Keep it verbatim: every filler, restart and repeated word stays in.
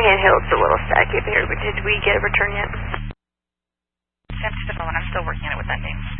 handheld's a little stacky up here, but did we get a return yet? San Francisco, and I'm still working on it with that name.